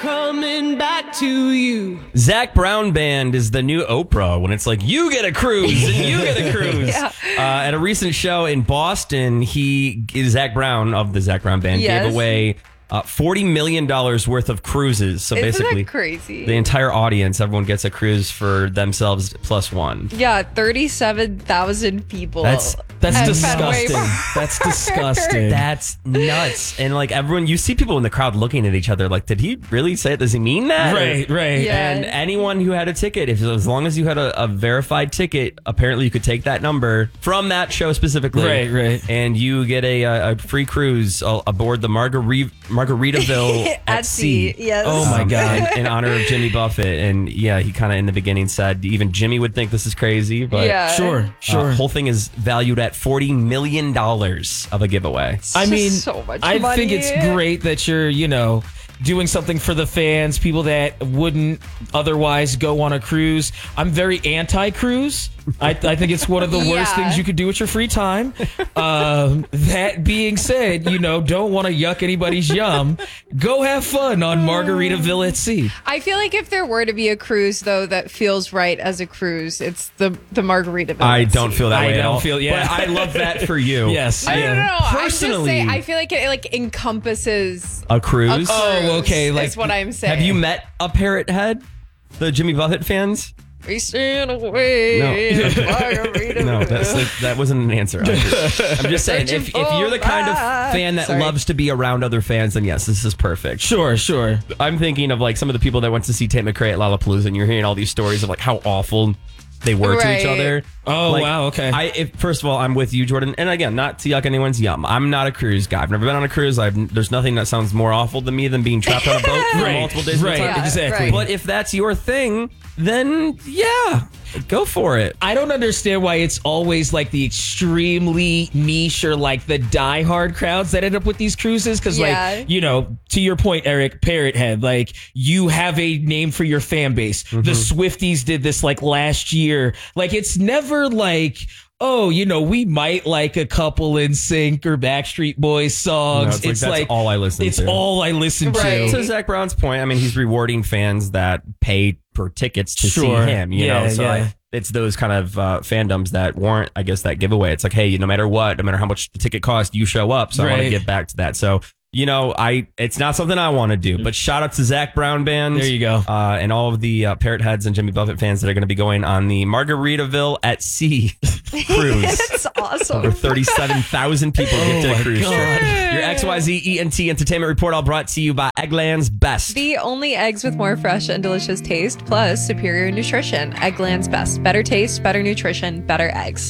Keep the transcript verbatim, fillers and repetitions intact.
Coming back to you. Zac Brown Band is the new Oprah when it's like, you get a cruise and you get a cruise. Yeah. Uh, at a recent show in Boston, he, Zac Brown of the Zac Brown Band, Yes. gave away uh, forty million dollars worth of cruises. So Isn't basically, that crazy? the entire audience, everyone gets a cruise for themselves plus one. Yeah, thirty-seven thousand people. That's That's at disgusting. Fenway Park. That's disgusting. That's nuts. And like everyone, you see people in the crowd looking at each other like, did he really say it? Does he mean that? Right, right. Yeah. And anyone who had a ticket, if as long as you had a, a verified ticket, apparently you could take that number from that show specifically. Right, right. And you get a, a free cruise a- aboard the Margarita Margaritaville at, At sea, yes. Oh, my Um, God. In, in honor of Jimmy Buffett. And yeah, he kind of in the beginning said even Jimmy would think this is crazy. But Yeah. Sure, uh, sure. whole thing is valued at forty million dollars of a giveaway. I Just mean, so much I money. think it's great that you're, you know, doing something for the fans, people that wouldn't otherwise go on a cruise. I'm very anti-cruise. I, I think it's one of the worst Yeah. things you could do with your free time. Um, that being said, you know, don't want to yuck anybody's yum. Go have fun on Margaritaville at sea. I feel like if there were to be a cruise, though, that feels right as a cruise, it's the the Margaritaville. I at don't sea. feel that I way at don't all. feel- yeah. But I love that for you. Yes. I yeah. don't know. Personally- I'm just saying, I feel like it like encompasses A cruise? a Oh, cruise, okay, like- is what I'm saying. Have you met a parrot head? The Jimmy Buffett fans? We stand away. No. Margaritaville. No, that's, that, that wasn't an answer. I'm just, I'm just saying, if, if you're the kind of fan that Sorry. loves to be around other fans, then yes, this is perfect. Sure, sure. I'm thinking of like some of the people that went to see Tate McRae at Lollapalooza, and you're hearing all these stories of like how awful they were to each Right. other. Oh, Like, wow, okay. I, if, first of all, I'm with you, Jordan. And again, not to yuck anyone's yum. I'm not a cruise guy. I've never been on a cruise. I've, there's nothing that sounds more awful to me than being trapped on a boat for Right, multiple days. at a right, time. Yeah, exactly. right. But if that's your thing, then yeah, go for it. I don't understand why it's always like the extremely niche or like the diehard crowds that end up with these cruises. Cause Yeah. like, you know, to your point, Eric, Parrot Head, like you have a name for your fan base. Mm-hmm. The Swifties did this like last year. Like it's never like, oh, you know, we might like a couple in sync or Backstreet Boys songs. No, it's like, that's all I listen it's to. all I listen Right. to. To Zach Brown's point, I mean, he's rewarding fans that pay for tickets to Sure. see him. You Yeah, know, so yeah. I, it's those kind of uh, fandoms that warrant, I guess, that giveaway. It's like, hey, no matter what, no matter how much the ticket costs, you show up. So I want to Right. give back to that. So. You know, I it's not something I want to do, but shout out to Zac Brown Band. There you go. Uh, and all of the uh, Parrot Heads and Jimmy Buffett fans that are going to be going on the Margaritaville at Sea cruise. That's awesome. Over thirty-seven thousand people get to my a cruise God. trip. Your X Y Z E N T Entertainment Report all brought to you by Eggland's Best. The only eggs with more fresh and delicious taste, plus superior nutrition. Eggland's Best. Better taste, better nutrition, better eggs.